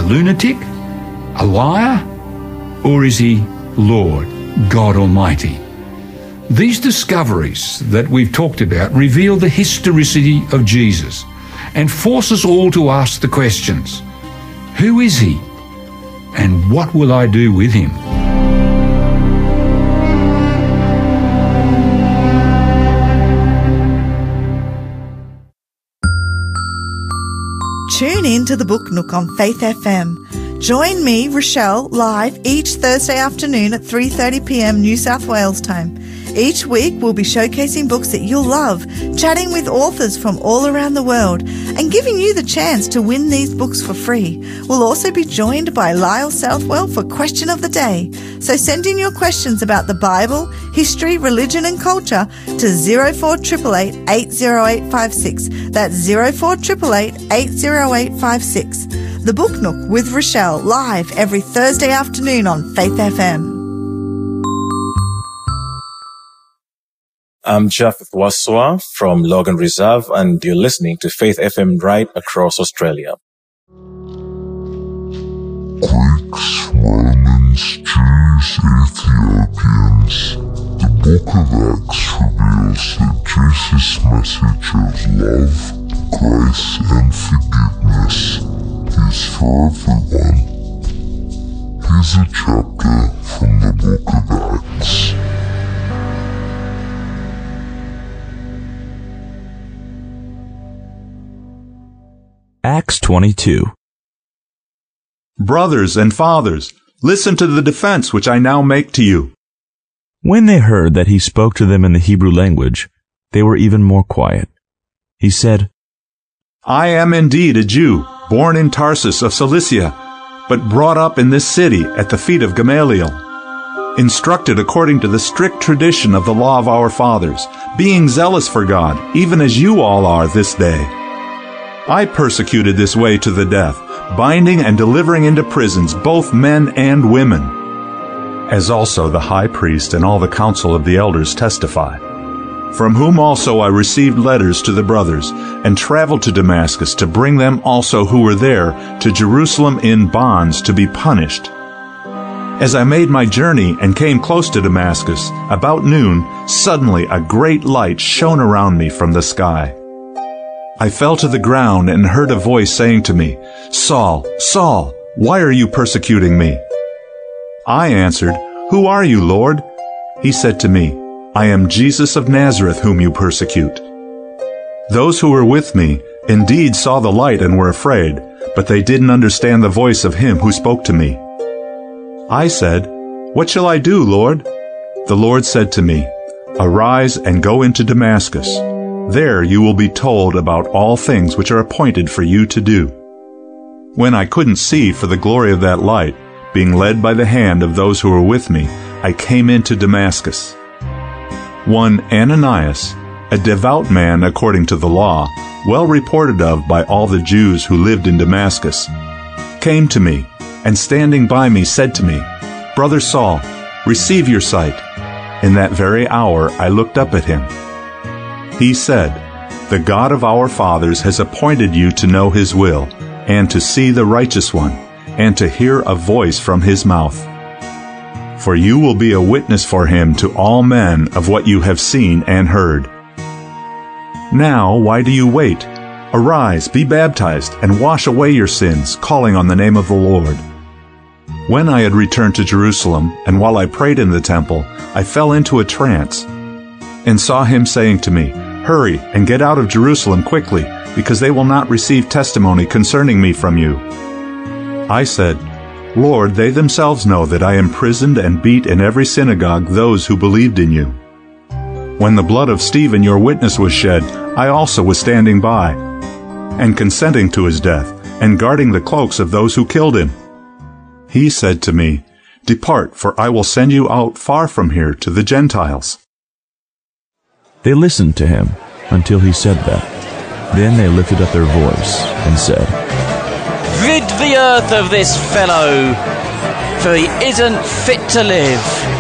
lunatic, a liar, or is he Lord, God Almighty? These discoveries that we've talked about reveal the historicity of Jesus and force us all to ask the questions: who is he? And what will I do with him? Tune in to the Book Nook on Faith FM. Join me, Rochelle, live each Thursday afternoon at 3:30 p.m. New South Wales time. Each week we'll be showcasing books that you'll love, chatting with authors from all around the world, and giving you the chance to win these books for free. We'll also be joined by Lyle Southwell for Question of the Day. So send in your questions about the Bible, history, religion and culture to 0488 80856. That's 0488 80856. The Book Nook with Rochelle, live every Thursday afternoon on Faith FM. I'm Jeff Waswa from Logan Reserve, and you're listening to Faith FM right across Australia. Greeks, Romans, Jews, Ethiopians. The Book of Acts reveals that Jesus' message of love, grace, and forgiveness is for everyone. Here's a chapter from the Book of Acts. Acts 22. Brothers and fathers, listen to the defense which I now make to you. When they heard that he spoke to them in the Hebrew language, they were even more quiet. He said, I am indeed a Jew, born in Tarsus of Cilicia, but brought up in this city at the feet of Gamaliel, instructed according to the strict tradition of the law of our fathers, being zealous for God, even as you all are this day. I persecuted this way to the death, binding and delivering into prisons both men and women, as also the high priest and all the council of the elders testify, from whom also I received letters to the brothers, and traveled to Damascus to bring them also who were there to Jerusalem in bonds to be punished. As I made my journey and came close to Damascus, about noon, suddenly a great light shone around me from the sky. I fell to the ground and heard a voice saying to me, Saul, Saul, why are you persecuting me? I answered, Who are you, Lord? He said to me, I am Jesus of Nazareth whom you persecute. Those who were with me indeed saw the light and were afraid, but they didn't understand the voice of him who spoke to me. I said, What shall I do, Lord? The Lord said to me, Arise and go into Damascus. There you will be told about all things which are appointed for you to do. When I couldn't see for the glory of that light, being led by the hand of those who were with me, I came into Damascus. One Ananias, a devout man according to the law, well reported of by all the Jews who lived in Damascus, came to me, and standing by me said to me, Brother Saul, receive your sight. In that very hour I looked up at him. He said, The God of our fathers has appointed you to know his will, and to see the righteous one, and to hear a voice from his mouth. For you will be a witness for him to all men of what you have seen and heard. Now, why do you wait? Arise, be baptized, and wash away your sins, calling on the name of the Lord. When I had returned to Jerusalem, and while I prayed in the temple, I fell into a trance, and saw him saying to me, Hurry and get out of Jerusalem quickly, because they will not receive testimony concerning me from you. I said, Lord, they themselves know that I imprisoned and beat in every synagogue those who believed in you. When the blood of Stephen your witness was shed, I also was standing by, and consenting to his death, and guarding the cloaks of those who killed him. He said to me, Depart, for I will send you out far from here to the Gentiles. They listened to him until he said that. Then they lifted up their voice and said, Rid the earth of this fellow, for he isn't fit to live.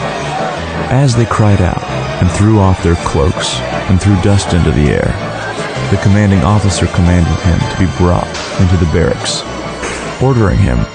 As they cried out and threw off their cloaks and threw dust into the air, the commanding officer commanded him to be brought into the barracks, ordering him